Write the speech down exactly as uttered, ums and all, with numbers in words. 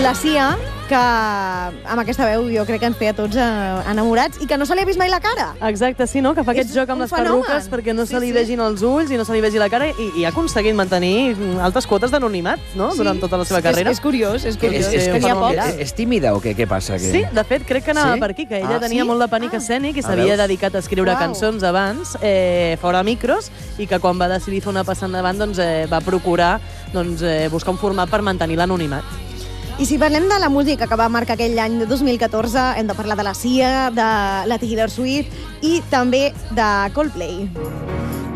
La Sia, que amb aquesta veu jo crec que ens té a tots eh, enamorats i que no se li ha vist mai la cara. Exacte, sí, no? Que fa aquest És joc amb un les fenomen. perruques perquè no Sí, se li sí. vegin els ulls i no se li vegi la cara i, i ha aconseguit mantenir altes quotes d'anonimat, no? Sí. Durant tota la seva carrera. És, és curiós, és curiós. És, és, que n'hi ha fenomenal. pocs. és, és tímida o què, què passa? Que... Sí, de fet, crec que anava Sí? per aquí, que ella Ah, tenia sí? molt de pànic Ah. escènic i Ah, s'havia veus? dedicat a escriure Uau. cançons abans, eh, fora micros, i que quan va decidir fer una passa endavant doncs, eh, va procurar doncs, eh, buscar un format per mantenir l'anonimat. I si parlem de la música que va marcar aquell any de dos mil catorze, hem de parlar de la Sia, de la Taylor Swift i també de Coldplay.